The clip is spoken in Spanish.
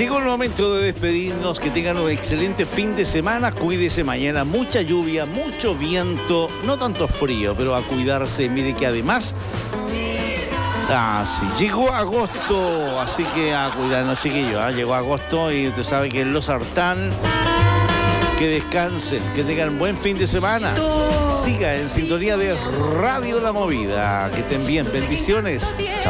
Llegó el momento de despedirnos, que tengan un excelente fin de semana, cuídese mañana, mucha lluvia, mucho viento, no tanto frío, pero a cuidarse. Mire que además, sí, llegó agosto, así que a cuidarnos, chiquillos, llegó agosto y usted sabe que en Los Sartán, que descansen, que tengan buen fin de semana. Siga en sintonía de Radio La Movida, que estén bien, bendiciones, chao.